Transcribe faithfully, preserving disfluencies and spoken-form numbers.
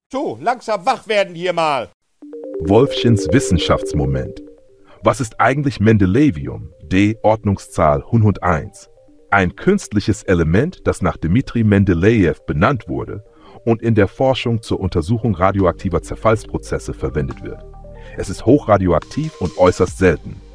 So, langsam wach werden hier mal. Wolfchens Wissenschaftsmoment. Was ist eigentlich Mendelevium, D Ordnungszahl hunderteins? Ein künstliches Element, das nach Dmitri Mendelejew benannt wurde und in der Forschung zur Untersuchung radioaktiver Zerfallsprozesse verwendet wird. Es ist hochradioaktiv und äußerst selten.